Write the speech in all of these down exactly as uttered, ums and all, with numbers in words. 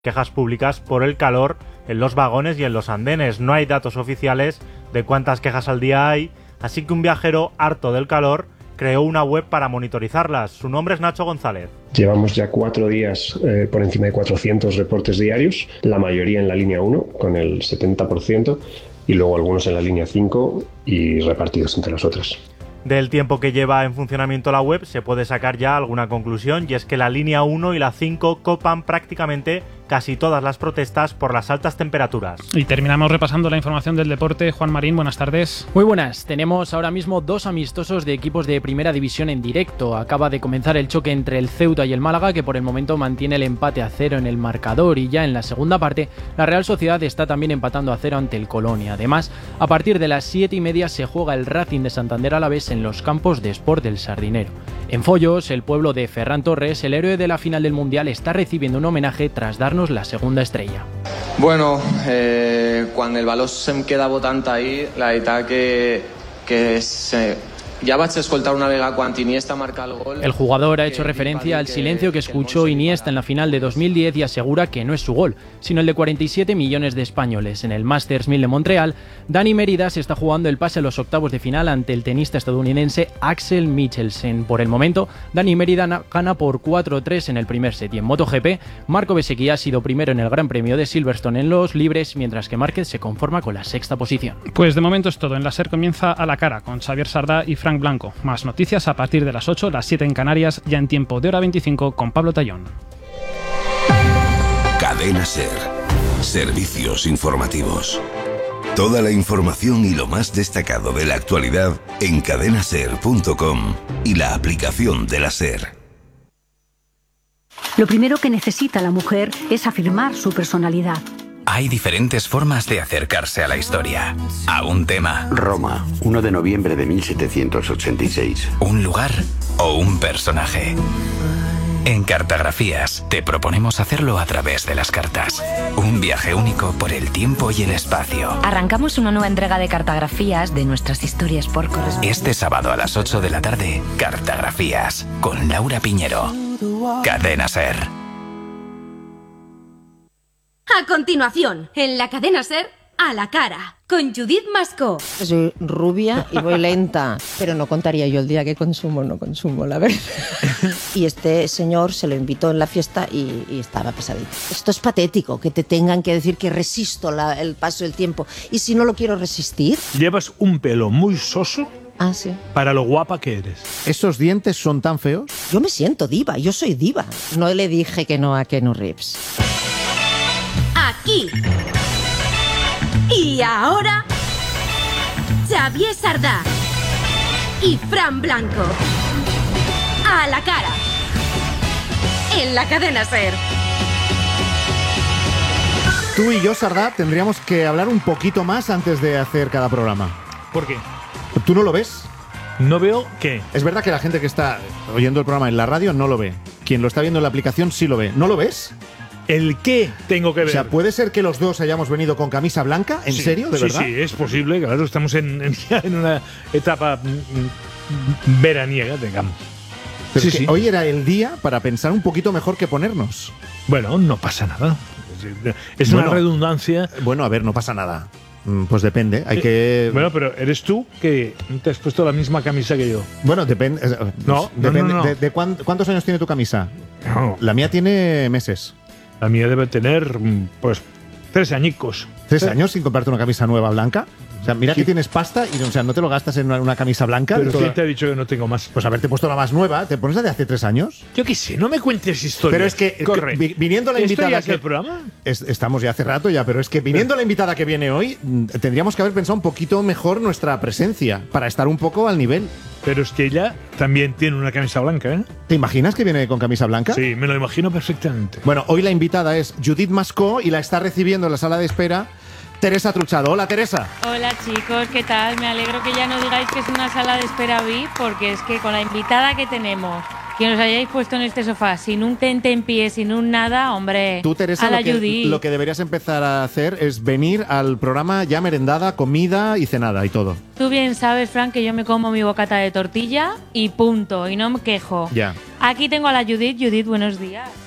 quejas públicas por el calor en los vagones y en los andenes. No hay datos oficiales de cuántas quejas al día hay, así que un viajero harto del calor creó una web para monitorizarlas. Su nombre es Nacho González. Llevamos ya cuatro días eh, por encima de cuatrocientos reportes diarios, la mayoría en la línea uno, con el setenta por ciento, y luego algunos en la línea cinco y repartidos entre las otras. Del tiempo que lleva en funcionamiento la web se puede sacar ya alguna conclusión, y es que la línea uno y la cinco copan prácticamente casi todas las protestas por las altas temperaturas. Y terminamos repasando la información del deporte. Juan Marín, buenas tardes. Muy buenas. Tenemos ahora mismo dos amistosos de equipos de primera división en directo. Acaba de comenzar el choque entre el Ceuta y el Málaga, que por el momento mantiene el empate a cero en el marcador, y ya en la segunda parte la Real Sociedad está también empatando a cero ante el Colonia. Además, a partir de las siete y media se juega el Racing de Santander Alavés en los campos de Sport del Sardinero. En Follos, el pueblo de Ferran Torres, el héroe de la final del Mundial, está recibiendo un homenaje tras darnos la segunda estrella. Bueno, eh, quan el valor se'm queda votant ahir, la veritat que, que se... Ya vaig escoltar una vegada cuando Iniesta marca el gol. El jugador ha hecho referencia al silencio que escuchó Iniesta en la final de dos mil diez y asegura que no es su gol, sino el de cuarenta y siete millones de españoles. En el Masters mil de Montreal, Dani Mérida se está jugando el pase a los octavos de final ante el tenista estadounidense Axel Michelsen. Por el momento, Dani Mérida gana por cuatro tres en el primer set. Y en MotoGP, Marco Bezzecchi ha sido primero en el Gran Premio de Silverstone en los libres, mientras que Márquez se conforma con la sexta posición. Pues de momento es todo. En la SER comienza A la Cara con Xavier Sardá y Frank Blanco. Más noticias a partir de las ocho, las siete en Canarias, ya en tiempo de hora veinticinco con Pablo Tallón. Cadena SER. Servicios informativos. Toda la información y lo más destacado de la actualidad en cadena ser punto com y la aplicación de la SER. Lo primero que necesita la mujer es afirmar su personalidad. Hay diferentes formas de acercarse a la historia, a un tema. Roma, uno de noviembre de mil setecientos ochenta y seis. Un lugar o un personaje. En Cartografías te proponemos hacerlo a través de las cartas. Un viaje único por el tiempo y el espacio. Arrancamos una nueva entrega de Cartografías de nuestras historias por correspondencia. Este sábado a las ocho de la tarde, Cartografías, con Laura Piñero. Cadena SER. A continuación, en la cadena SER, A la Cara, con Judith Mascó. Soy rubia y voy lenta, pero no contaría yo el día que consumo, no consumo, la verdad. Y este señor se lo invitó en la fiesta y, y estaba pesadito. Esto es patético, que te tengan que decir que resisto la, el paso del tiempo. ¿Y si no lo quiero resistir? Llevas un pelo muy soso. Ah, sí. Para lo guapa que eres. ¿Esos dientes son tan feos? Yo me siento diva, yo soy diva. No le dije que no a Keanu Reeves. Aquí. Y ahora, Xavier Sardá y Fran Blanco. A la Cara. En la cadena SER. Tú y yo, Sardá, tendríamos que hablar un poquito más antes de hacer cada programa. ¿Por qué? ¿Tú no lo ves? No veo qué. Es verdad que la gente que está oyendo el programa en la radio no lo ve. Quien lo está viendo en la aplicación sí lo ve. ¿No lo ves? ¿El qué tengo que ver? O sea, ¿puede ser que los dos hayamos venido con camisa blanca? ¿En sí, serio? ¿De sí, verdad? Sí, es posible. Claro, estamos en, en, en una etapa mm, veraniega, digamos. Pero sí, es que sí. Hoy era el día para pensar un poquito mejor que ponernos. Bueno, no pasa nada. Es bueno, una redundancia. Bueno, a ver, no pasa nada. Pues depende, hay eh, que... Bueno, pero eres tú que te has puesto la misma camisa que yo. Bueno, depende... No, depende no, no, no. ¿De, de cuán, cuántos años tiene tu camisa? No. La mía tiene meses. La mía debe tener, pues, tres añicos. ¿Tres ¿Eh? años sin comprarte una camisa nueva blanca? O sea, mira sí. que tienes pasta y o sea, no te lo gastas en una, una camisa blanca. Pero toda... ¿quién te ha dicho que no tengo más? Pues haberte puesto la más nueva. ¿Te pones la de hace tres años? Yo qué sé, no me cuentes historias. Pero es que, Corre. que viniendo la invitada... ¿Esto ya que, es el programa? Es, estamos ya hace rato ya, pero es que viniendo la invitada que viene hoy, tendríamos que haber pensado un poquito mejor nuestra presencia para estar un poco al nivel. Pero es que ella también tiene una camisa blanca, ¿eh? ¿Te imaginas que viene con camisa blanca? Sí, me lo imagino perfectamente. Bueno, hoy la invitada es Judith Mascó y la está recibiendo en la sala de espera Teresa Truchado. Hola, Teresa. Hola, chicos, ¿qué tal? Me alegro que ya no digáis que es una sala de espera V I P, porque es que con la invitada que tenemos, que nos hayáis puesto en este sofá sin un tente en pie, sin un nada, hombre, tú, Teresa, a la lo que, Judith. lo que deberías empezar a hacer es venir al programa ya merendada, comida y cenada y todo. Tú bien sabes, Frank, que yo me como mi bocata de tortilla y punto, y no me quejo. Ya. Aquí tengo a la Judith. Judith, buenos días.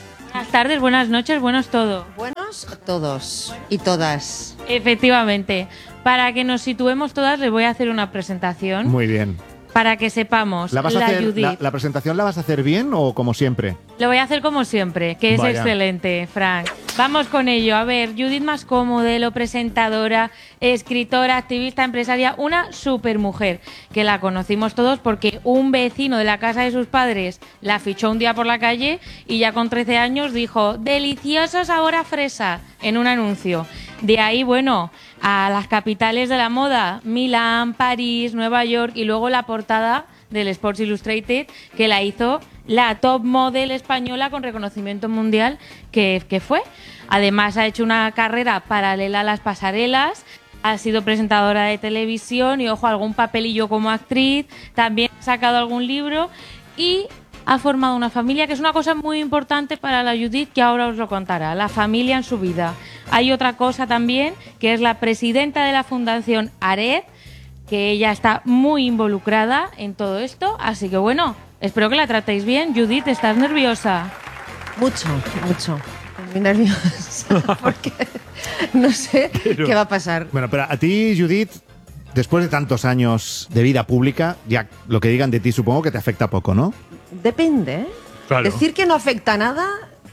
buenas tardes, buenas noches, buenos todo. Buenos todos y todas. Efectivamente. Para que nos situemos todas, les voy a hacer una presentación. Muy bien. Para que sepamos, ¿La, vas la a hacer, Judith. la, ¿La presentación la vas a hacer bien o como siempre? Lo voy a hacer como siempre, que es Vaya. excelente, Frank. Vamos con ello. A ver, Judith Mascó, modelo, presentadora, escritora, activista, empresaria, una supermujer, que la conocimos todos porque un vecino de la casa de sus padres la fichó un día por la calle y ya con trece años dijo, delicioso sabor a fresa, en un anuncio. De ahí, bueno, a las capitales de la moda, Milán, París, Nueva York y luego la portada del Sports Illustrated, que la hizo la top model española con reconocimiento mundial que, que fue. Además ha hecho una carrera paralela a las pasarelas, ha sido presentadora de televisión y, ojo, algún papelillo como actriz, también ha sacado algún libro y ha formado una familia, que es una cosa muy importante para la Judith, que ahora os lo contará, la familia en su vida. Hay otra cosa también, que es la presidenta de la Fundación Ared, que ella está muy involucrada en todo esto, así que bueno, espero que la tratéis bien. Judith, ¿estás nerviosa? Mucho, mucho. Muy nerviosa porque no sé Pero- qué va a pasar. Bueno, pero a ti, Judith, después de tantos años de vida pública, ya lo que digan de ti supongo que te afecta poco, ¿no? Depende, ¿eh? Claro. Decir que no afecta a nada,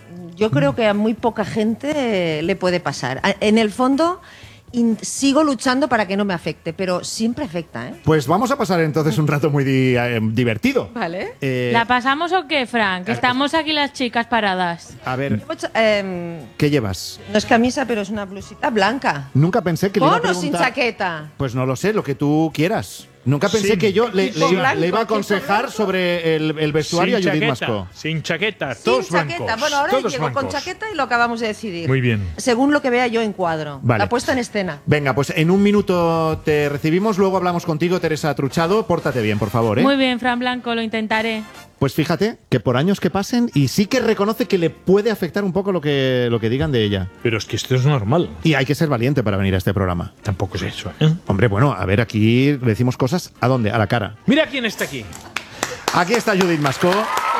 yo creo que a muy poca gente le puede pasar. A- En el fondo, in- sigo luchando para que no me afecte, pero siempre afecta, ¿eh? Pues vamos a pasar entonces un rato muy di- eh, divertido. Vale. Eh, ¿La pasamos o qué, Frank? Estamos aquí las chicas paradas. a ver, Em, ¿qué llevas? no es camisa, pero es una blusita blanca. Nunca pensé que le iba a ¿Con o sin preguntar... chaqueta? Pues no lo sé, lo que tú quieras. Nunca pensé Sin que yo le, equipo le- blanco, le iba a equipo aconsejar sobre el, el vestuario Sin a Judith chaqueta, Mascó. sin chaqueta, Sin todos chaqueta. blancos. Bueno, ahora todos llego con blancos. chaqueta y lo acabamos de decidir. Muy bien. Según lo que vea yo en cuadro. Vale. La puesta en escena. Venga, pues en un minuto te recibimos, luego hablamos contigo, Teresa Truchado. Pórtate bien, por favor, ¿eh? Muy bien, Fran Blanco, lo intentaré. Pues fíjate que por años que pasen y sí que reconoce que le puede afectar un poco lo que, lo que digan de ella. Pero es que esto es normal. Y hay que ser valiente para venir a este programa. Tampoco es eso, ¿eh? Hombre, bueno, a ver, aquí decimos cosas ¿a dónde? A la cara. Mira quién está aquí. Aquí está Judith Mascó.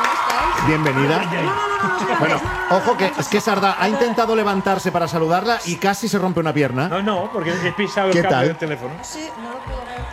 Bienvenida. Bueno, ojo que es que Sardá ha intentado levantarse para saludarla y casi se rompe una pierna. No, no, porque he pisado el ¿Qué cable tal? del teléfono. Sí, no lo puedo ver.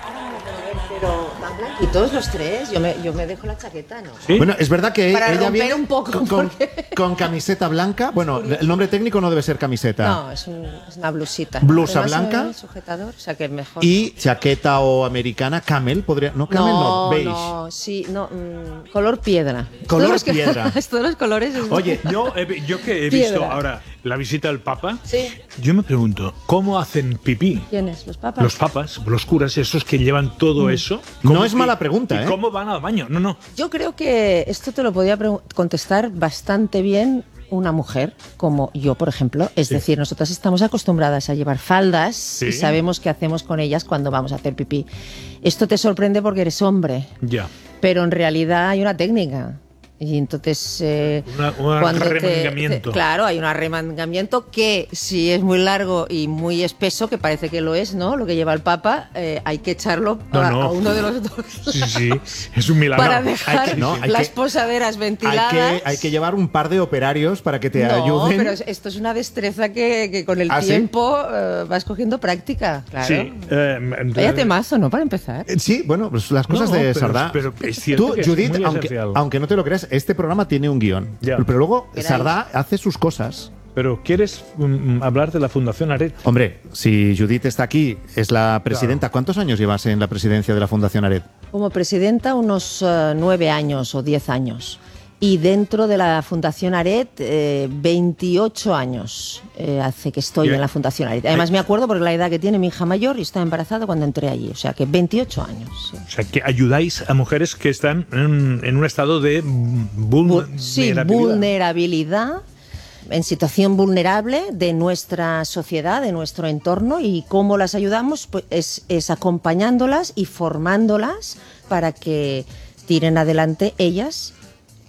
Pero tan blanquitos los tres. Yo me, yo me dejo la chaqueta, ¿no? Bueno, es verdad que Para ella romper viene un poco, con, con- con camiseta blanca. Bueno, el nombre técnico no debe ser camiseta. No, es, un- es una blusita. Blusa Además, blanca. el sujetador, o sea que mejor. Y chaqueta o americana, camel, podría. No, camel no, no, beige. no, sí, no, mm, color piedra. Color Todos los que- piedra. Todos los colores. es- Oye, yo, he- yo que he visto Piedra. ahora la visita del Papa, Sí. yo me pregunto, ¿cómo hacen pipí? ¿Quiénes? ¿Los papas? Los papas, los curas, esos que llevan todo Mm. eso. No ¿cómo es que- mala pregunta, ¿y ¿eh? cómo van al baño? No, no. Yo creo que esto te lo podía pregun- contestar bastante bien una mujer como yo, por ejemplo. Es decir, nosotras estamos acostumbradas a llevar faldas Sí. y sabemos qué hacemos con ellas cuando vamos a hacer pipí. Esto te sorprende porque eres hombre, Ya. pero en realidad hay una técnica. Y entonces, eh, Una- un cuando te- arremangamiento. te- claro, hay un arremangamiento que si es muy largo y muy espeso, que parece que lo es, ¿no? Lo que lleva el Papa, eh, hay que echarlo No, a, no. a uno de los dos Sí, sí, es un milagro. para dejar Hay que- no, hay las que- posaderas Hay ventiladas. que, hay que llevar un par de operarios para que te no, ayuden. pero es- esto es una destreza que, que con el ¿Ah, sí? tiempo eh, vas cogiendo práctica. Claro. Sí. eh, Vaya temazo, ¿no? Para empezar. Eh, Sí, bueno, pues las cosas No, de pero- Sardá. pero es cierto Tú, que es Judith, muy aunque, esencial. aunque no te lo creas, este programa tiene un guión. Ya. Pero luego Queráis. Sardá hace sus cosas. Pero ¿quieres mm, hablar de la Fundación Aret? Hombre, si Judith está aquí, es la presidenta. ¿Cuántos años llevas en la presidencia de la Fundación Aret? Como presidenta, unos eh, nueve años o diez años. Y dentro de la Fundación Aret, eh, veintiocho años eh, hace que estoy Y- en la Fundación Aret. Además, me acuerdo porque la edad que tiene mi hija mayor y está embarazada cuando entré allí. O sea, que veintiocho años. sí. O sea, que ayudáis a mujeres que están en, en un estado de vulnerabilidad. Sí, vulnerabilidad, en situación vulnerable de nuestra sociedad, de nuestro entorno, y cómo las ayudamos pues, es, es acompañándolas y formándolas para que tiren adelante ellas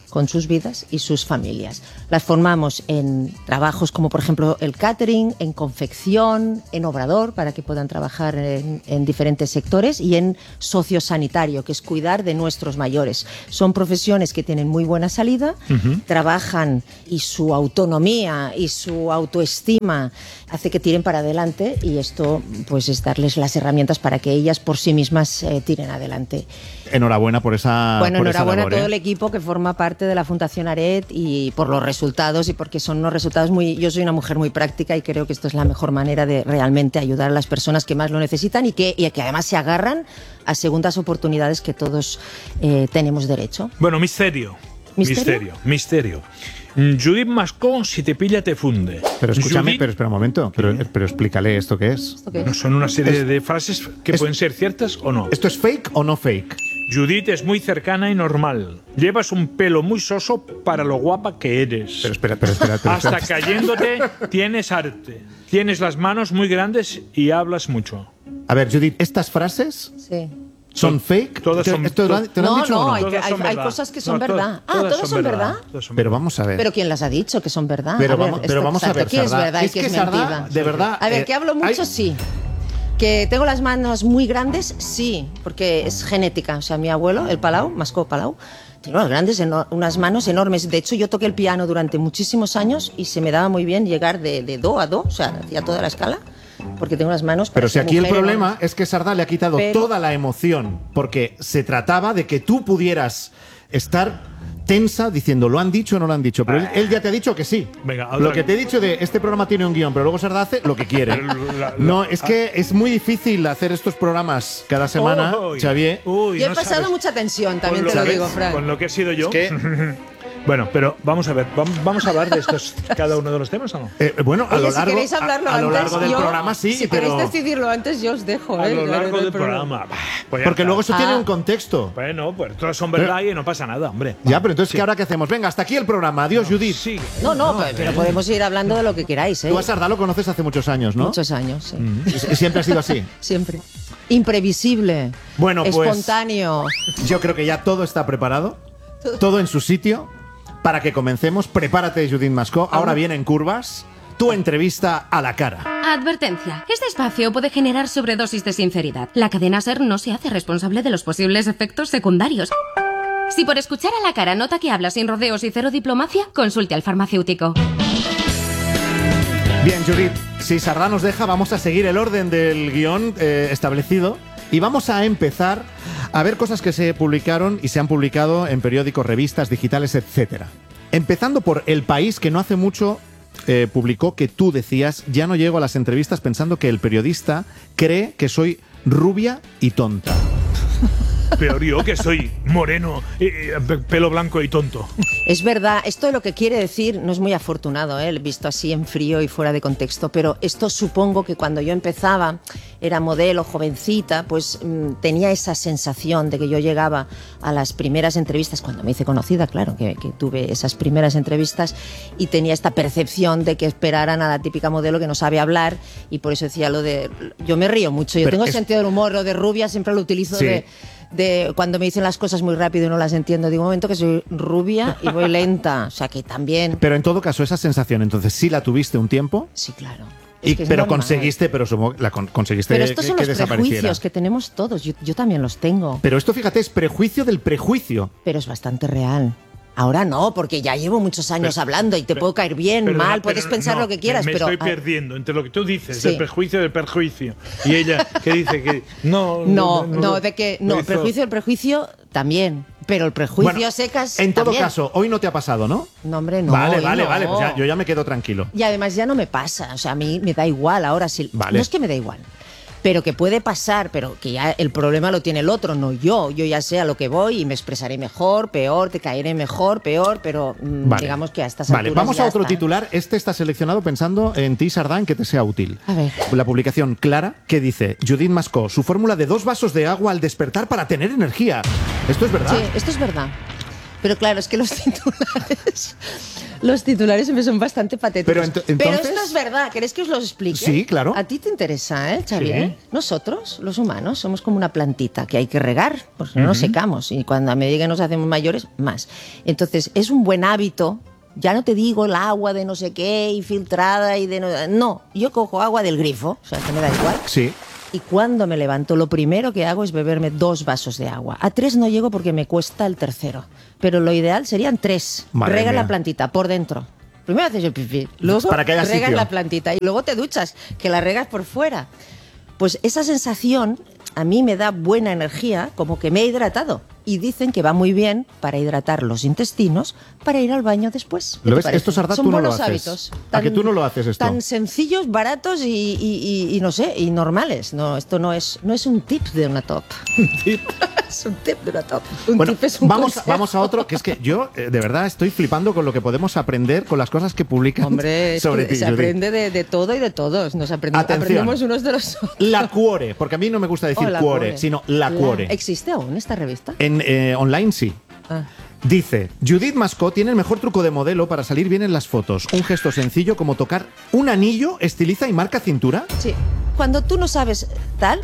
con sus vidas y sus familias. Las formamos en trabajos como por ejemplo el catering, en confección, en obrador para que puedan trabajar en, en diferentes sectores y en sociosanitario, que es cuidar de nuestros mayores. Son profesiones que tienen muy buena salida, uh-huh. trabajan y su autonomía y su autoestima hace que tiren para adelante y esto pues es darles las herramientas para que ellas por sí mismas eh, tiren adelante. Enhorabuena por esa Bueno, por enhorabuena esa labor, a todo ¿eh? el equipo que forma parte de la Fundación Aret y por los resultados y porque son unos resultados muy... Yo soy una mujer muy práctica y creo que esto es la mejor manera de realmente ayudar a las personas que más lo necesitan y que, y que además se agarran a segundas oportunidades que todos eh, tenemos derecho. Bueno, misterio. ¿Misterio? Misterio. misterio. Judith Mascó, si te pilla, te funde. Pero escúchame, Judith, pero espera un momento, pero, pero explícale esto qué es. ¿Esto qué es? no, son una serie Es- de frases que es- pueden ser ciertas o no. ¿Esto es fake o no fake? Judith es muy cercana y normal. Llevas un pelo muy soso para lo guapa que eres. Pero espera, pero espera, pero Hasta espera. cayéndote tienes arte. Tienes las manos muy grandes y hablas mucho. A ver, Judith, estas frases Sí. son fake. Todas ¿Te- son- esto lo han- ¿Te lo han No, dicho o no, no? hay, Todas hay- son hay verdad. cosas que son No, to- verdad. Ah, todas son verdad. Todas son Pero verdad. vamos a ver. Pero ¿quién las ha dicho que son verdad? Pero A ver, vamos- pero esto- vamos a exacto, ver, ¿qué es Sardá. verdad y Es qué que es Sardá, mentira? de verdad, A ver, eh, que hablo mucho, hay- sí. Que tengo las manos muy grandes, sí, porque es genética. O sea, mi abuelo, el Palau, Mascó Palau, tiene unas grandes, eno- unas manos enormes. De hecho, yo toqué el piano durante muchísimos años y se me daba muy bien llegar de, de do a do, o sea, hacía toda la escala, porque tengo unas manos. Pero para si ser aquí el mujer problema enormes. es que Sardá le ha quitado Pero- toda la emoción, porque se trataba de que tú pudieras estar tensa diciendo, ¿lo han dicho o no lo han dicho? Pero él, él ya te ha dicho que sí. Venga, otra- Lo que te he dicho de este programa tiene un guión, pero luego Sardá hace lo que quiere. Pero la- la- No, es que es muy difícil hacer estos programas cada semana, Uy, Xavier. uy, Yo he no pasado sabes mucha tensión, también con te lo ¿sabes? digo, Fran. Con lo que he sido yo. Es que- Bueno, pero vamos a ver, vam- ¿vamos a hablar de estos cada uno de los temas o no? Eh, bueno, a Oye, lo si largo, queréis hablarlo a, a lo antes, largo del yo- programa sí, si pero queréis decidirlo antes, yo os dejo. A ¿eh? lo Claro, largo no hay del problema. programa. Bah, pues ya porque está. luego eso Ah. tiene un contexto. Bueno, pues todas son verdad y no pasa nada, hombre. Ya, pero entonces, ¿qué ahora qué hacemos? Venga, hasta aquí el programa. Adiós, Judith. Sí. No, no, pero, pero podemos ir hablando de lo que queráis, ¿eh? Tú a Sardá lo conoces hace muchos años, ¿no? Muchos años, sí. Mm. Y siempre ha sido así. Siempre. Imprevisible. Bueno, pues- espontáneo. Yo creo que ya todo está preparado, todo en su sitio, para que comencemos. Prepárate, Judith Mascó. Ahora vienen curvas, tu entrevista a la cara. Advertencia. Este espacio puede generar sobredosis de sinceridad. La cadena SER no se hace responsable de los posibles efectos secundarios. Si por escuchar a la cara nota que habla sin rodeos y cero diplomacia, consulte al farmacéutico. Bien, Judith, si Sardá nos deja, vamos a seguir el orden del guión eh, establecido y vamos a empezar a ver cosas que se publicaron y se han publicado en periódicos, revistas, digitales, etcétera. Empezando por El País, que no hace mucho eh, publicó que tú decías, ya no llego a las entrevistas pensando que el periodista cree que soy rubia y tonta. Peor yo, que soy moreno, eh, eh, pelo blanco y tonto. Es verdad, esto lo que quiere decir no es muy afortunado, ¿eh? Visto así en frío y fuera de contexto, pero esto supongo que cuando yo empezaba, era modelo, jovencita, pues mmm, tenía esa sensación de que yo llegaba a las primeras entrevistas, cuando me hice conocida, claro, que, que tuve esas primeras entrevistas y tenía esta percepción de que esperaran a la típica modelo que no sabe hablar y por eso decía lo de... Yo me río mucho, yo Pero tengo es- sentido del humor, lo de rubia siempre lo utilizo Sí. de... de cuando me dicen las cosas muy rápido y no las entiendo, digo un momento que soy rubia y voy lenta, o sea que también... Pero en todo caso, esa sensación, entonces, ¿sí la tuviste un tiempo? Sí, claro. Y, Es que es pero normal. conseguiste, pero supongo que la con- conseguiste Pero estos que, son que los desapareciera. prejuicios que tenemos todos, yo, yo también los tengo, Pero esto, fíjate, es prejuicio del prejuicio. pero es bastante real. Ahora no, porque ya llevo muchos años Pero- hablando y te puedo caer bien, Perdona, mal, puedes pero pensar no, lo que quieras, me, me pero... estoy ah, perdiendo entre lo que tú dices, Sí. del perjuicio del perjuicio. Y ella que dice que no... no, no, de que... lo No, hizo. prejuicio del prejuicio también, pero el prejuicio Bueno, a secas En todo también. caso, hoy no te ha pasado, ¿no? No, hombre, no. vale, hoy vale, no. vale. Pues ya- yo ya me quedo tranquilo. Y además ya no me pasa, o sea, a mí me da igual ahora sí. Vale. No es que me da igual, pero que puede pasar, pero que ya el problema lo tiene el otro, no yo. Yo ya sé a lo que voy y me expresaré mejor, peor, te caeré mejor, peor, pero mm, Vale. digamos que a estas Vale, alturas vamos ya a otro está. titular. Este está seleccionado pensando en ti, Sardá, en que te sea útil. A ver. La publicación Clara, que dice Judith Mascó, su fórmula de dos vasos de agua al despertar para tener energía. ¿Esto es verdad? Sí, esto es verdad. Pero claro, es que los titulares... Los titulares siempre son bastante patéticos. Pero, ent- Pero entonces- esto es verdad, ¿queréis que os lo explique? Sí, claro. A ti te interesa, ¿eh, Xavi? Sí. Nosotros, los humanos, somos como una plantita que hay que regar, porque no nos Ujú. secamos. Y cuando a medida que nos hacemos mayores, más. Entonces, es un buen hábito. Ya no te digo el agua de no sé qué y filtrada y de... No, no, yo cojo agua del grifo, o sea, que me da igual. Sí. Y cuando me levanto, lo primero que hago es beberme dos vasos de agua. A tres no llego porque me cuesta el tercero. Pero lo ideal serían tres. Madre Rega mía. la plantita por dentro. Primero haces el pipí, luego Para que haya regas sitio. la plantita y luego te duchas, que la regas por fuera. Pues esa sensación a mí me da buena energía, como que me he hidratado. Y dicen que va muy bien para hidratar los intestinos, para ir al baño después. ¿Qué ¿Lo te ves? parece? Esto, Sardá, Son tú no lo buenos haces. hábitos. ¿A que tú no lo haces esto? Tan sencillos, baratos y, y- y- y no sé, y normales. No, esto no es, no es un tip de una top. Es un tip de una top. Un Bueno, tip es un vamos, consejo. vamos a otro, que es que yo eh, de verdad estoy flipando con lo que podemos aprender con las cosas que publican Hombre, es sobre que ti, se Judith. aprende de, de todo y de todos. Nos aprende- Atención. aprendemos unos de los otros. La Cuore, porque a mí no me gusta decir Oh, la Cuore, Cuore. sino La Cuore. ¿Existe aún esta revista? En eh, online sí. Ah. Dice, Judith Mascó tiene el mejor truco de modelo para salir bien en las fotos. Un gesto sencillo como tocar un anillo, estiliza y marca cintura. Sí. Cuando tú no sabes tal,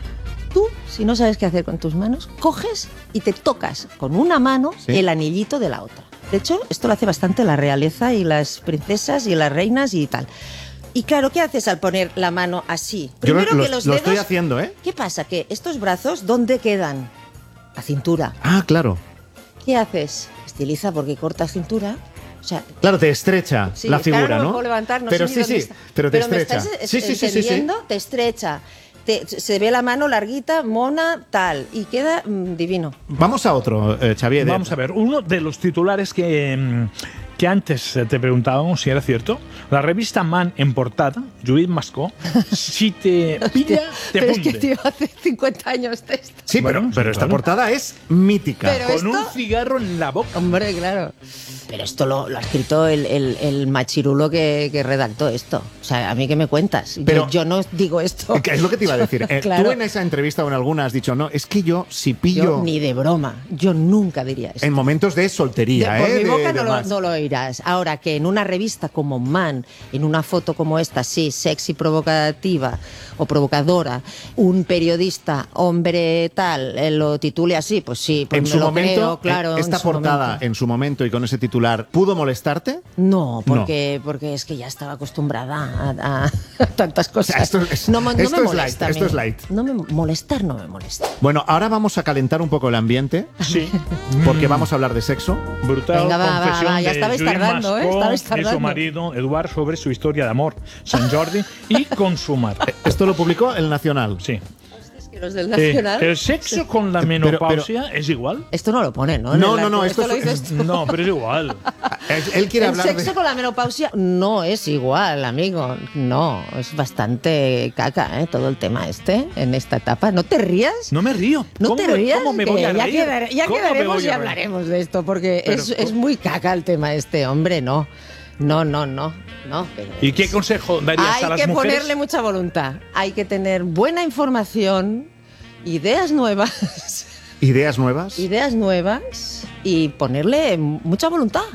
tú, si no sabes qué hacer con tus manos, coges y te tocas con una mano Sí. el anillito de la otra. De hecho, esto lo hace bastante la realeza y las princesas y las reinas y tal. Y claro, ¿qué haces al poner la mano así? Yo lo, Primero lo- que los lo dedos... estoy haciendo, ¿eh? ¿Qué pasa? Que estos brazos, ¿dónde quedan? La cintura. Ah, claro. ¿Qué haces? Estiliza porque cortas cintura. O sea, Claro, te estrecha sí, la es que ahora figura, no me ¿no? puedo levantar, no pero sé sí, ni dónde sí, está. pero te me estrecha. estás Sí, sí, sí, sí, sí. entendiendo, te estrecha. Te- se ve la mano larguita, mona, tal, y queda mm, divino. Vamos a otro, eh, Xavier. Vamos a ver, uno de los titulares que, mm, que antes eh, te preguntábamos si era cierto. La revista Man en portada, Judith Mascó, si te pilla, te Pero es funde. que, tío, hace cincuenta años te está- Sí, Bueno, pero, sí, pero esta claro. portada es mítica. Pero Con esto- un cigarro en la boca. Hombre, claro. Pero esto lo, lo ha escrito el, el- el machirulo que, que redactó esto. O sea, ¿a mí qué me cuentas? Yo- Pero- yo, no digo esto. Que es lo que te iba a decir. Eh, Claro. Tú en esa entrevista o en alguna has dicho, no, es que yo si pillo Yo ni de broma. Yo nunca diría esto. en momentos de soltería, De- por ¿eh? mi de- boca de no, lo, más. no lo oirás. Ahora que en una revista como Man, en una foto como esta, sí, sexy provocativa o provocadora, un periodista, hombre tal, eh, lo titule así, pues sí, pues En me su lo momento, creo, claro. eh, esta en su portada momento. en su momento y con ese titular, ¿pudo molestarte? No, porque, porque es que ya estaba acostumbrada a, a tantas cosas. O sea, esto es- no, mo- no esto me es molesta. light, a esto mí. es light. No me molestar, no me molesta. Bueno, ahora vamos a calentar un poco el ambiente. Sí. Porque vamos a hablar de sexo. Brutal Venga, va, va, confesión va, ya de estabais Judith tardando, ¿eh? Mascó Estabais y tardando. su marido Eduard sobre su historia de amor, Sant Jordi y consumar. Esto lo publicó el Nacional. Sí. Es que los del Eh, Nacional. ¿El sexo con la Pero- menopausia es igual? Esto no lo pone, ¿no? No, En el no, no, acto- esto lo es- dices tú. No, pero es igual. Él, él quiere El hablar sexo de... con la menopausia no es igual, amigo. No, es bastante caca, ¿eh? Todo el tema este, en esta etapa. ¿No te rías? No me río. No ¿Cómo te me- rías. ¿Cómo me que voy a ya reír? quedare- ya ¿Cómo me quedaremos voy y a reír? hablaremos de esto, porque Pero, es, es muy caca el tema este, hombre, no. No, no, no. no pero ¿Y qué consejo darías hay a las que mujeres? ponerle mucha voluntad. Hay que tener buena información, ideas nuevas. ¿Ideas nuevas? Ideas nuevas y ponerle mucha voluntad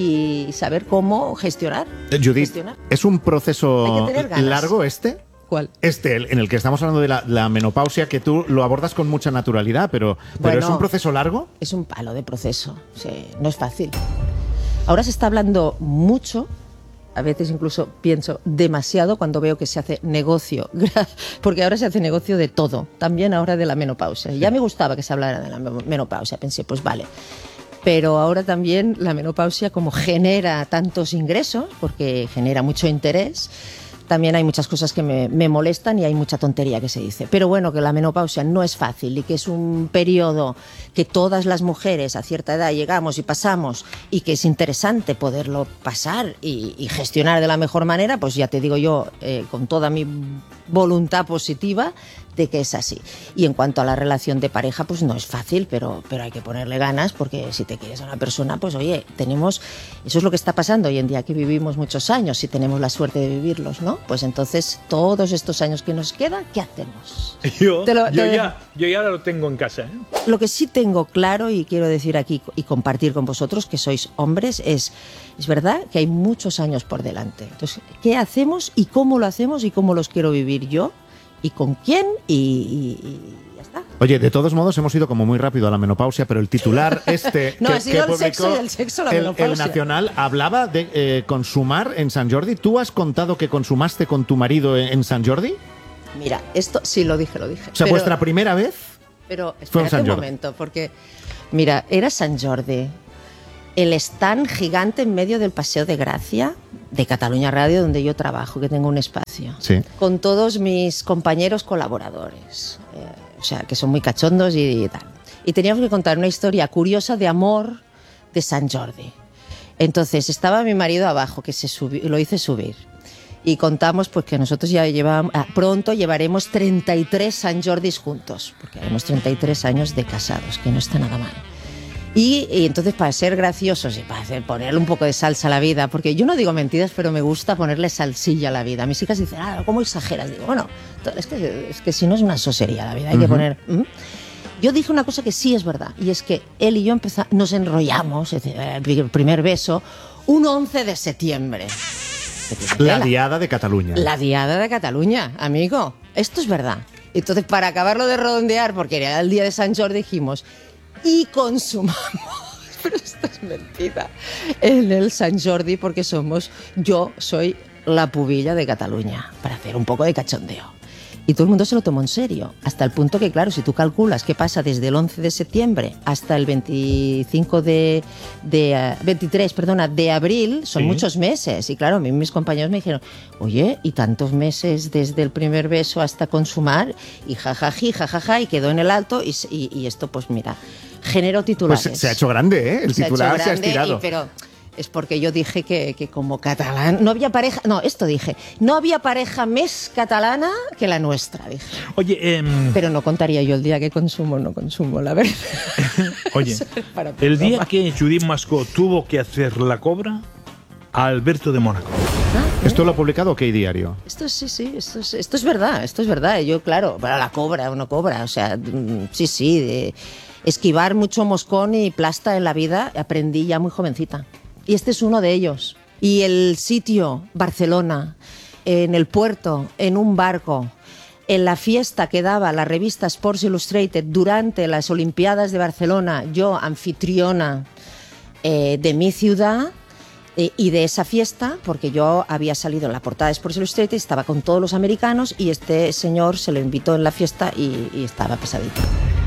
y saber cómo gestionar. Eh, Judith, gestionar. ¿es un proceso Hay que tener ganas. largo este? ¿Cuál? Este, el- en el que estamos hablando de la, la menopausia, que tú lo abordas con mucha naturalidad, pero, pero Bueno. ¿es un proceso largo? Es un palo de proceso, sí, no es fácil. Ahora se está hablando mucho, a veces incluso pienso demasiado cuando veo que se hace negocio, porque ahora se hace negocio de todo, también ahora de la menopausia. Ya me gustaba que se hablara de la menopausia, pensé, pues vale. Pero ahora también la menopausia, como genera tantos ingresos, porque genera mucho interés, también hay muchas cosas que me, me molestan y hay mucha tontería que se dice. Pero bueno, que la menopausia no es fácil y que es un periodo que todas las mujeres a cierta edad llegamos y pasamos y que es interesante poderlo pasar y, y gestionar de la mejor manera, pues ya te digo yo, eh, con toda mi voluntad positiva, de que es así. Y en cuanto a la relación de pareja, pues no es fácil, pero, pero hay que ponerle ganas, porque si te quieres a una persona, pues oye, tenemos, eso es lo que está pasando hoy en día, que vivimos muchos años, si tenemos la suerte de vivirlos, ¿no? Pues entonces, todos estos años que nos quedan, ¿qué hacemos? Yo, Te lo- yo, te- ya, yo ya lo tengo en casa. ¿eh? Lo que sí tengo claro y quiero decir aquí y compartir con vosotros, que sois hombres, es, es verdad que hay muchos años por delante. Entonces, ¿qué hacemos y cómo lo hacemos y cómo los quiero vivir yo? ¿Y con quién? Y, y- y ya está. Oye, de todos modos hemos ido como muy rápido a la menopausia, pero el titular este No, que, ha sido que el sexo publicó y el sexo, la el, menopausia. el Nacional hablaba de eh, consumar en Sant Jordi. ¿Tú has contado que consumaste con tu marido en, en Sant Jordi? Mira, esto sí lo dije, lo dije. O sea, Pero- vuestra primera vez. Pero Fue en espérate Sant un Jordi. momento, porque, mira, era Sant Jordi, el stand gigante en medio del Paseo de Gracia de Cataluña Radio, donde yo trabajo, que tengo un espacio, Sí. con todos mis compañeros colaboradores, eh, o sea, que son muy cachondos y, y tal. Y teníamos que contar una historia curiosa de amor de Sant Jordi. Entonces, estaba mi marido abajo, que se subió, lo hice subir. Y contamos pues que nosotros ya llevamos, ah, pronto llevaremos treinta y tres Sant Jordis juntos, porque haremos treinta y tres años de casados, que no está nada mal. Y, y entonces, para ser graciosos y para hacer, ponerle un poco de salsa a la vida, porque yo no digo mentiras, pero me gusta ponerle salsilla a la vida. Mis hijas dicen, ah, ¿cómo exageras? Digo, bueno, es que, es que si no es una sosería la vida, hay que Ujú. poner... ¿Mm? Yo dije una cosa que sí es verdad, y es que él y yo empezamos, nos enrollamos, es decir, el primer beso, un once de septiembre. La diada de Cataluña. La diada de Cataluña, amigo. Esto es verdad. Entonces, para acabarlo de redondear, porque era el día de Sant Jordi, dijimos, y consumamos, pero esto es mentira, en el Sant Jordi, porque somos, yo soy la pubilla de Cataluña, para hacer un poco de cachondeo. Y todo el mundo se lo tomó en serio, hasta el punto que, claro, si tú calculas qué pasa desde el once de septiembre hasta el veinticinco de, de eh, veintitrés, perdona, de abril, son Sí. muchos meses. Y claro, a mí mis compañeros me dijeron, oye, ¿y tantos meses desde el primer beso hasta consumar? Y jajaji, jajaja, y quedó en el alto. Y, s- y, y esto, pues mira, generó titulares. Pues se ha hecho grande, ¿eh? El Se ha hecho titular se ha grande, estirado. y- pero es porque yo dije que, que como catalán no había pareja, no, esto dije, no había pareja más catalana que la nuestra, dije. Oye, em, Pero no contaría yo el día que consumo o no consumo, la verdad. oye, Para el día broma. que Judith Mascó tuvo que hacer la cobra a Alberto de Mónaco. ¿Esto lo ha publicado OK Diario? Esto sí, sí, esto es, esto es verdad, esto es verdad. Yo, claro, para la cobra o no cobra, o sea, mm, sí, sí, de esquivar mucho moscón y plasta en la vida aprendí ya muy jovencita. Y este es uno de ellos. Y el sitio, Barcelona, en el puerto, en un barco, en la fiesta que daba la revista Sports Illustrated durante las Olimpiadas de Barcelona, yo, anfitriona eh, de mi ciudad, eh, y de esa fiesta, porque yo había salido en la portada de Sports Illustrated, estaba con todos los americanos y este señor se lo invitó en la fiesta y, y estaba pesadito.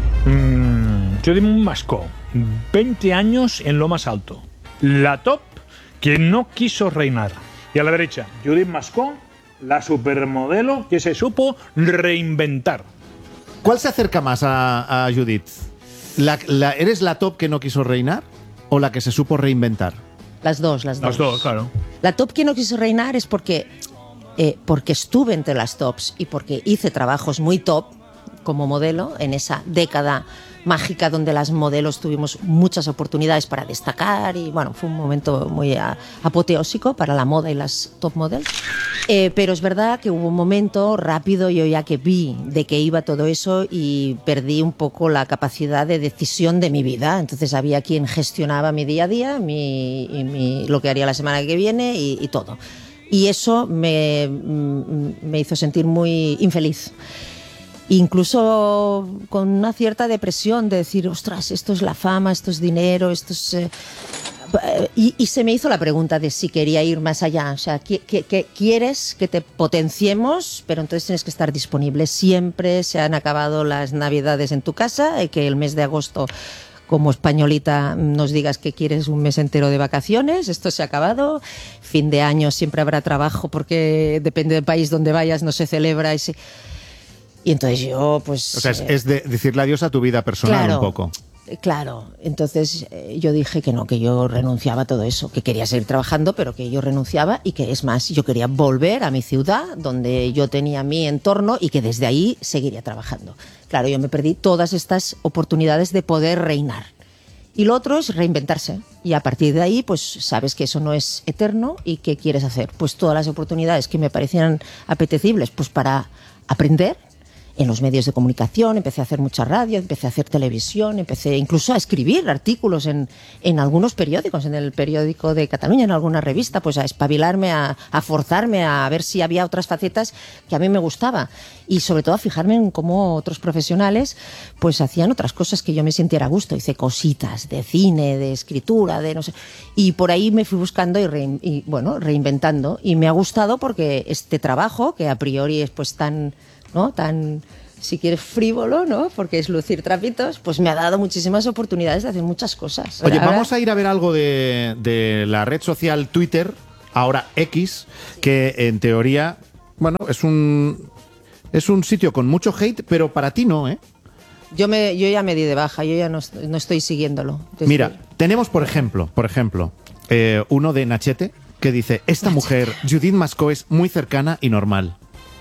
Mm, Judith Mascó, veinte años en lo más alto. La top que no quiso reinar. Y a la derecha, Judith Mascó, la supermodelo que se supo reinventar. ¿Cuál se acerca más a, a Judith? ¿La, la- ¿Eres la top que no quiso reinar o la que se supo reinventar? Las dos, las dos. Las dos, claro. La top que no quiso reinar es porque, eh, porque estuve entre las tops y porque hice trabajos muy top como modelo en esa década mágica donde las modelos tuvimos muchas oportunidades para destacar y bueno, fue un momento muy a- apoteósico para la moda y las top models. Eh, pero es verdad que hubo un momento rápido, yo ya que vi de qué iba todo eso y perdí un poco la capacidad de decisión de mi vida. Entonces había quien gestionaba mi día a día, mi, y mi- lo que haría la semana que viene y, y todo. Y eso me, mm, me hizo sentir muy infeliz. Incluso con una cierta depresión de decir, ostras, esto es la fama, esto es dinero, esto es... eh, Y, y se me hizo la pregunta de si quería ir más allá. O sea, ¿qué, qué- qué quieres que te potenciemos? Pero entonces tienes que estar disponible siempre. Se han acabado las navidades en tu casa, y que el mes de agosto, como españolita, nos digas que quieres un mes entero de vacaciones. Esto se ha acabado. Fin de año siempre habrá trabajo porque depende del país donde vayas, no se celebra. Y, se- y entonces yo, pues... O sea, es, eh, es de decirle adiós a tu vida personal Claro. un poco. Claro, entonces eh, yo dije que no, que yo renunciaba a todo eso, que quería seguir trabajando, pero que yo renunciaba y que es más, yo quería volver a mi ciudad, donde yo tenía mi entorno y que desde ahí seguiría trabajando. Claro, yo me perdí todas estas oportunidades de poder reinar. Y lo otro es reinventarse. Y a partir de ahí, pues sabes que eso no es eterno y ¿qué quieres hacer? Pues todas las oportunidades que me parecían apetecibles, pues para aprender en los medios de comunicación, empecé a hacer mucha radio, empecé a hacer televisión, empecé incluso a escribir artículos en, en algunos periódicos, en el periódico de Cataluña, en alguna revista, pues a espabilarme, a, a forzarme, a ver si había otras facetas que a mí me gustaba y sobre todo a fijarme en cómo otros profesionales pues hacían otras cosas que yo me sintiera a gusto. Hice cositas de cine, de escritura, de no sé, y por ahí me fui buscando y, rein, y bueno, reinventando y me ha gustado porque este trabajo que a priori es pues tan... ¿no? tan, si quieres, frívolo, ¿no? Porque es lucir trapitos, pues me ha dado muchísimas oportunidades de hacer muchas cosas. Oye, Ahora, vamos a ir a ver algo de, de la red social Twitter, ahora X, que en teoría, bueno, es un, es un sitio con mucho hate, pero para ti no, ¿eh? Yo, me, yo ya me di de baja, yo ya no, no estoy siguiéndolo. Desde... Mira, tenemos, por ejemplo, por ejemplo, eh, uno de Nachete que dice, esta mujer, Judith Mascó, es muy cercana y normal.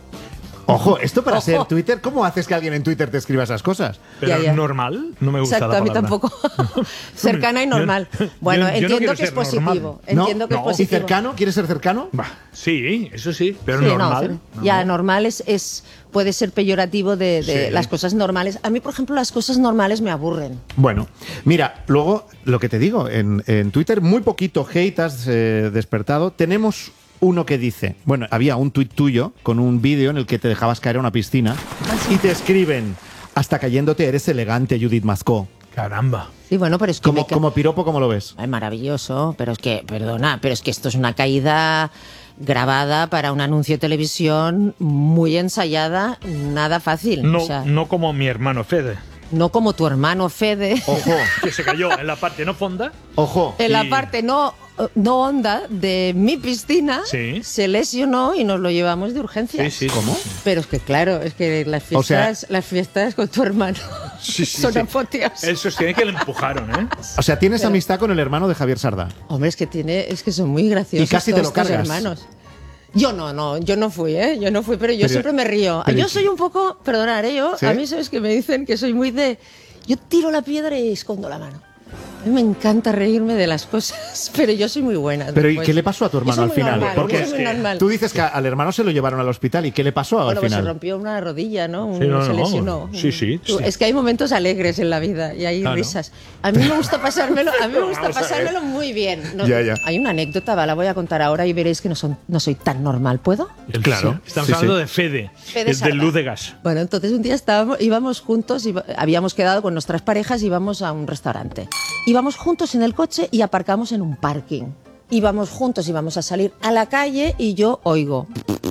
Ojo, esto para Ojo. ser Twitter, ¿cómo haces que alguien en Twitter te escriba esas cosas? Pero ya, ya. normal, no me gusta. Exacto, la a mí palabra. tampoco. Cercana y normal. Bueno, yo, yo entiendo no que es positivo. Normal. Entiendo no, que no. es positivo. ¿Y cercano? ¿Quieres ser cercano? Bah, sí, eso sí, pero sí, normal. No, ya, normal es, es puede ser peyorativo de, de sí. las cosas normales. A mí, por ejemplo, las cosas normales me aburren. Bueno, mira, luego, lo que te digo, en, en Twitter muy poquito hate has eh, despertado. Tenemos uno que dice, bueno, había un tuit tuyo con un vídeo en el que te dejabas caer a una piscina y te escriben, hasta cayéndote eres elegante, Judith Mascó. Caramba. Sí, bueno, pero es que como, me ca- como piropo, ¿cómo lo ves? Es maravilloso, pero es que, perdona, pero es que esto es una caída grabada para un anuncio de televisión muy ensayada, nada fácil. No, o sea, no como mi hermano Fede. No como tu hermano Fede. Ojo. Que se cayó en la parte no fonda. Ojo. En y... la parte no, no honda de mi piscina, sí. se lesionó y nos lo llevamos de urgencia. Sí, sí. ¿Cómo? Pero es que claro, es que las fiestas, o sea, las fiestas con tu hermano sí, sí, son sí. apoteosas. Él sostiene que le empujaron, ¿eh? O sea, tienes Pero... amistad con el hermano de Javier Sardá. Hombre, es que tiene, es que son muy graciosos. Y casi te lo cargas. Hermanos. Yo no, no, yo no fui, ¿eh? Yo no fui, pero yo pero, siempre me río. pero, yo soy un poco, perdonaré yo, ¿sí? A mí sabes que me dicen que soy muy de... Yo tiro la piedra y escondo la mano. A mí me encanta reírme de las cosas, pero yo soy muy buena. Pero después. ¿y qué le pasó a tu hermano al final? Normal, Porque es que tú dices que al hermano se lo llevaron al hospital. ¿Y qué le pasó bueno, al final? Pues se rompió una rodilla, ¿no? Sí, no, se no, lesionó. Sí, sí, sí. Es que hay momentos alegres en la vida y hay claro. risas. A mí me gusta pasármelo, a mí me gusta pasármelo muy bien. No, ya, ya. Hay una anécdota, la voy a contar ahora y veréis que no, son, no soy tan normal. ¿Puedo? Claro. Sí. Estamos sí, hablando sí. de Fede, Fede el del Luz de Gas. Bueno, entonces un día estábamos, íbamos juntos, iba, habíamos quedado con nuestras parejas y íbamos a un restaurante. Íbamos juntos en el coche y aparcamos en un parking. Íbamos juntos, íbamos a salir a la calle y yo oigo.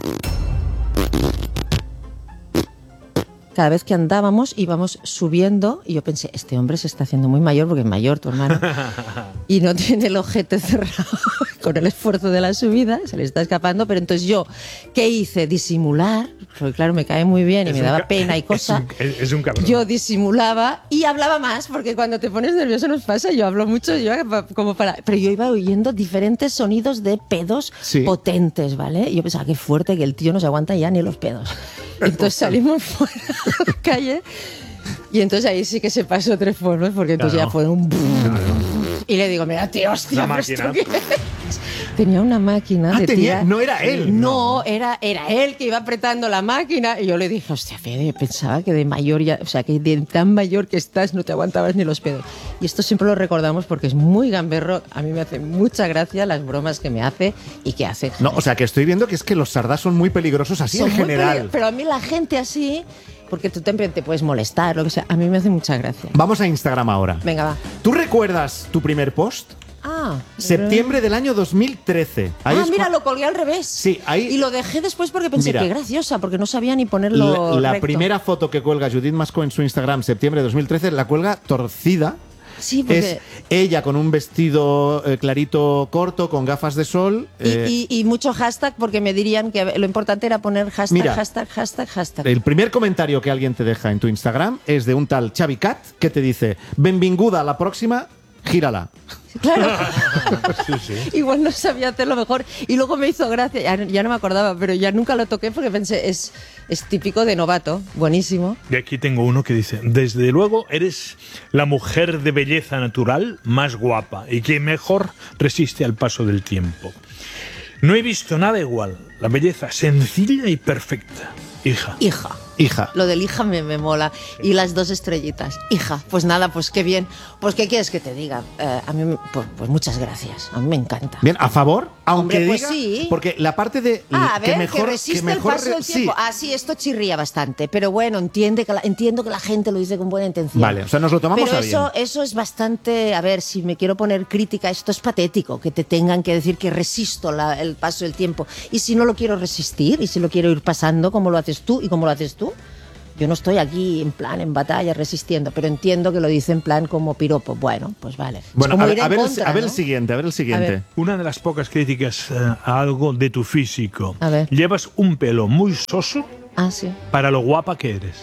Cada vez que andábamos íbamos subiendo y yo pensé, este hombre se está haciendo muy mayor porque es mayor tu hermano y no tiene el ojete cerrado con el esfuerzo de la subida, se le está escapando, pero entonces yo, ¿qué hice? Disimular, porque claro, me cae muy bien y es me daba ca- pena y cosa. Es un, es un cabrón. Yo disimulaba y hablaba más, porque cuando te pones nervioso nos pasa, yo hablo mucho, yo como para... Pero yo iba oyendo diferentes sonidos de pedos sí. potentes, ¿vale? Y yo pensaba, qué fuerte, que el tío no se aguanta ya ni los pedos. Entonces salimos fuera a la calle y entonces ahí sí que se pasó tres formas, porque entonces claro. ya fue un... Claro. Y le digo, mira, tío, hostia, ¿La ¿esto máquina? qué es? Tenía una máquina ah, de tenía, tía. No era él. No, era, era él que iba apretando la máquina. Y yo le dije, hostia, Fede, pensaba que de mayor ya, o sea, que de tan mayor que estás no te aguantabas ni los pedos. Y esto siempre lo recordamos porque es muy gamberro. A mí me hace mucha gracia las bromas que me hace y que hace. No, o sea, que estoy viendo que es que los Sardá son muy peligrosos así Son en muy general. peli- Pero a mí la gente así, porque tú también te puedes molestar, lo que sea, a mí me hace mucha gracia. Vamos a Instagram ahora. Venga, va. ¿Tú recuerdas tu primer post? Ah, Septiembre del año dos mil trece. Ahí ah, es mira, cu- lo colgué al revés. Sí, ahí... Y lo dejé después porque pensé, Mira, qué graciosa, porque no sabía ni ponerlo La, la recto. primera foto que cuelga Judith Mascó en su Instagram, septiembre de dos mil trece, la cuelga torcida Sí, porque... Es ella con un vestido eh, clarito corto, con gafas de sol. Y, eh, y, y mucho hashtag, porque me dirían que lo importante era poner hashtag, Mira, hashtag, hashtag, hashtag. El primer comentario que alguien te deja en tu Instagram es de un tal Xavi Cat que te dice: benvinguda a la próxima, gírala. Claro. Sí, sí. Igual no sabía hacerlo mejor. Y luego me hizo gracia, ya, ya no me acordaba, pero ya nunca lo toqué porque pensé, es, es típico de novato, buenísimo. Y aquí tengo uno que dice: desde luego eres la mujer de belleza natural más guapa y que mejor resiste al paso del tiempo. No he visto nada igual. La belleza sencilla y perfecta. Hija. Hija. Hija. Lo del hija me, me mola. Y las dos estrellitas. Hija, pues nada, pues qué bien. Pues qué quieres que te diga. Eh, a mí, pues, pues muchas gracias. A mí me encanta. Bien, a favor, aunque Hombre, pues diga, sí. porque la parte de Ah, a ver, que mejor que resiste que mejor el paso del sí. tiempo. Ah, sí, esto chirría bastante. Pero bueno, entiende que la, entiendo que la gente lo dice con buena intención. Vale, o sea, nos lo tomamos pero a eso, bien. eso es bastante... A ver, si me quiero poner crítica, esto es patético, que te tengan que decir que resisto la- el paso del tiempo. Y si no lo quiero resistir, y si lo quiero ir pasando, como lo haces tú y como lo haces tú, yo no estoy aquí en plan en batalla resistiendo, pero entiendo que lo dice en plan como piropo. Bueno, pues vale. Es Bueno, como a ver, ir en a ver el- contra, a ver ¿no? el siguiente, a ver el siguiente. A ver. Una de las pocas críticas eh, a algo de tu físico. A ver. Llevas un pelo muy soso Ah, sí. para lo guapa que eres.